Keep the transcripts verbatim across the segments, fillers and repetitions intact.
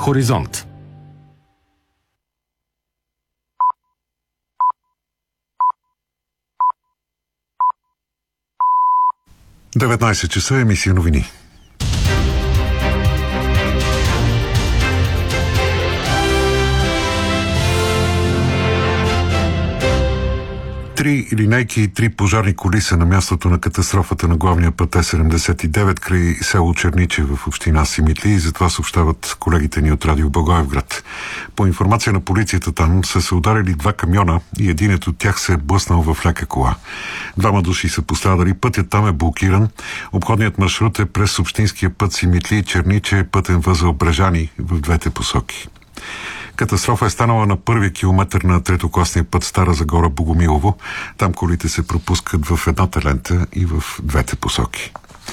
Хоризонт. деветнайсет часа, емисия новини. Три линейки и три пожарни коли са на мястото на катастрофата на главния път Е седемдесет и девет край село Черниче в община Симитли, и затова съобщават колегите ни от Радио Благоевград. По информация на полицията там са се ударили два камиона и единят от тях се е блъснал в лека кола. Двама души са пострадали, пътят там е блокиран. Обходният маршрут е през общинския път Симитли и Черниче, пътен възел Брежани в двете посоки. Катастрофа е станала на първия километър на третокласния път Стара Загора Богомилово. Там колите се пропускат в едната лента и в двете посоки.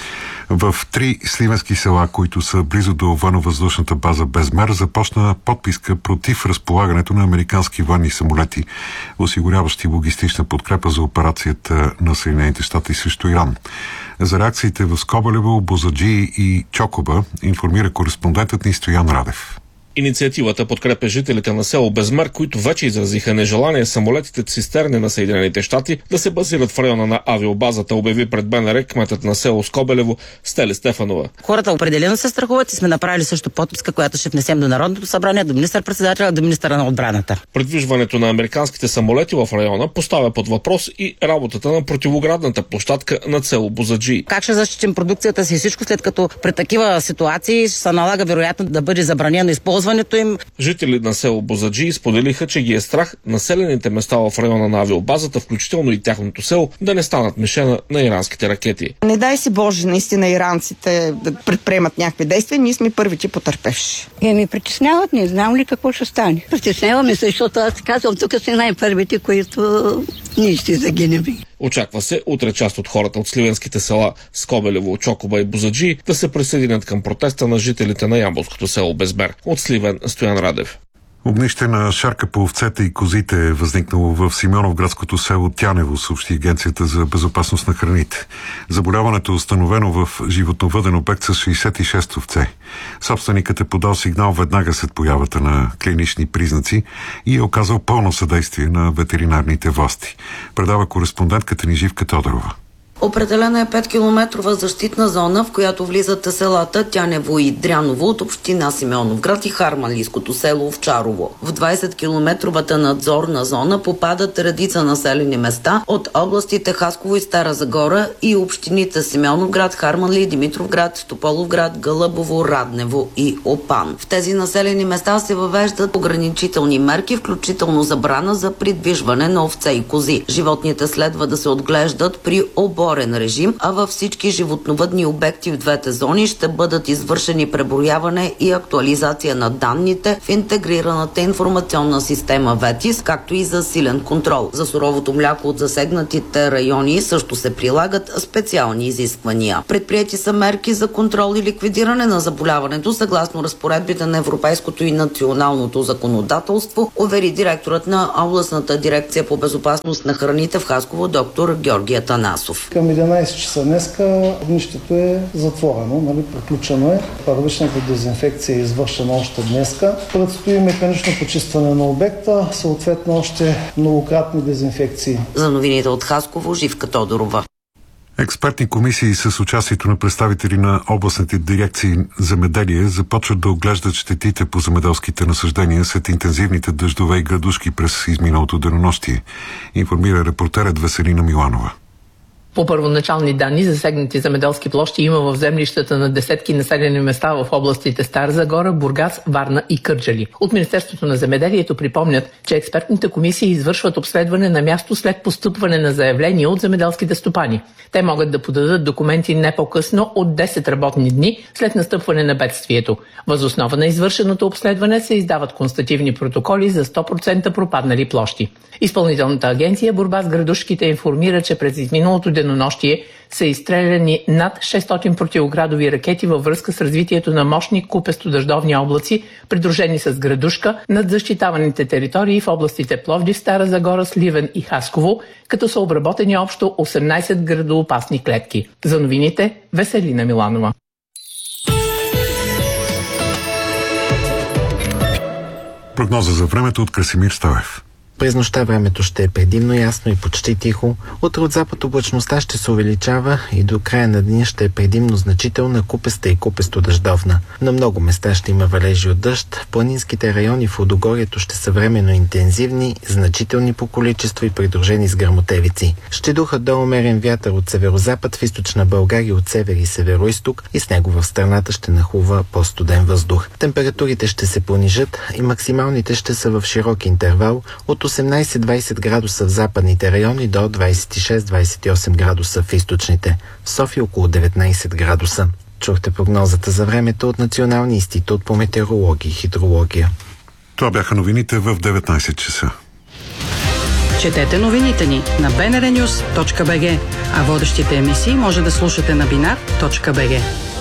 В три сливенски села, които са близо до военно-въздушната база Безмер, започна подписка против разполагането на американски военни самолети, осигуряващи логистична подкрепа за операцията на Съединените щати срещу Иран. За реакциите в Скобелево, Бозаджи и Чокоба информира кореспондентът ни Стоян Радев. Инициативата подкрепя жителите на село Безмер, които вече изразиха нежелание самолетите цистерни на Съединените щати да се базират в района на авиобазата, обяви пред БНР кметът на село Скобелево Стели Стефанова. Хората определено се страхуват и сме направили също подписка, която ще внесем до Народното събрание, до министър-председателя, до министъра на отбраната. Предвижването на американските самолети в района поставя под въпрос и работата на противоградната площадка на село Бозаджи. Как ще защитим продукцията си и всичко, след като при такива ситуации се налага вероятно да бъде забранено използването им. Жители на село Бозаджи споделиха, че ги е страх населените места в района на авиобазата, включително и тяхното село, да не станат мишена на иранските ракети. Не дай си Боже, наистина иранците да предприемат някакви действия, ние сме първите потърпевши. Е, ми притесняват, не знам ли какво ще стане. Притесняваме се, защото аз казвам, тук са най-първите, които ние ще загинем. Очаква се утре част от хората от сливенските села Скобелево, Чокоба и Бозаджи да се присъединят към протеста на жителите на ямболското село Безмер. От Сливен, Стоян Радев. Огнище на шарка по овцете и козите е възникнало в Симеоновградското село Тянево, съобщи Агенцията за безопасност на храните. Заболяването е установено в животновъден обект с шейсет и шест овце. Собственикът е подал сигнал веднага след появата на клинични признаци и е оказал пълно съдействие на ветеринарните власти. Предава кореспондентката ни Живка Тодорова. Определена е петкилометрова защитна зона, в която влизат селата Тянево и Дряново от община Симеоновград и Харманлийското село Овчарово. В двайсеткилометровата надзорна зона попадат редица населени места от областите Хасково и Стара Загора и общините Симеоновград, Харманли, Димитровград, Тополовград, Гълъбово, Раднево и Опан. В тези населени места се въвеждат ограничителни мерки, включително забрана за придвижване на овце и кози. Животните следва да се отглеждат при оборен режим, а във всички животновъдни обекти в двете зони ще бъдат извършени преброяване и актуализация на данните в интегрираната информационна система ВЕТИС, както и за силен контрол. За суровото мляко от засегнатите райони също се прилагат специални изисквания. Предприети са мерки за контрол и ликвидиране на заболяването съгласно разпоредбите на европейското и националното законодателство, увери директорът на областната дирекция по безопасност на храните в Хасково доктор Георги Атанасов. Към единайсет часа днеска огнището е затворено, нали, приключено е. Първичната дезинфекция е извършена още днеска. Предстои механично почистване на обекта, съответно още многократни дезинфекции. За новините от Хасково, Живка Тодорова. Експертни комисии с участието на представители на областните дирекции земеделие започват да оглеждат щетите по земеделските насаждения след интензивните дъждове и градушки през изминалото денонощие, информира репортерът Веселина Миланова. По първоначални данни, засегнати земеделски площи има в землищата на десетки населени места в областите Стара Загора, Бургас, Варна и Кърджали. От Министерството на земеделието припомнят, че експертните комисии извършват обследване на място след постъпване на заявления от земеделските стопани. Те могат да подадат документи не по-късно от десет работни дни след настъпване на бедствието. Въз основа на извършеното обследване се издават констативни протоколи за сто процента пропаднали площи. Изпълнителната агенция борба с градушките информира, че през изминалото денонощие са изстреляни над шестстотин противоградови ракети във връзка с развитието на мощни купесто-дъждовни облаци, придружени с градушка над защитаваните територии в областите Пловдив, Стара Загора, Сливен и Хасково, като са обработени общо осемнайсет градоопасни клетки. За новините Веселина Миланова. Прогноза за времето от Красимир Стоев. През нощта времето ще е предимно ясно и почти тихо. Утре от запад облачността ще се увеличава и до края на деня ще е предимно значителна, купеста и купесто-дъждовна. На много места ще има валежи от дъжд. В планинските райони в Лудогорието ще са временно интензивни, значителни по количество и придружени с гръмотевици. Ще духа до умерен вятър от северозапад в източна България от север и североизток и с него в страната ще нахлува по-студен въздух. Температурите ще се понижат и максималните ще са в широк интервал от осемнайсет-двайсет градуса в западните райони до двайсет и шест до двайсет и осем градуса в източните. В София около деветнайсет градуса. Чухте прогнозата за времето от Националния институт по метеорология и хидрология. Това бяха новините в деветнайсет часа. Четете новините ни на би ен ар нюс точка би джи, а водещите емисии може да слушате на бинар точка би джи.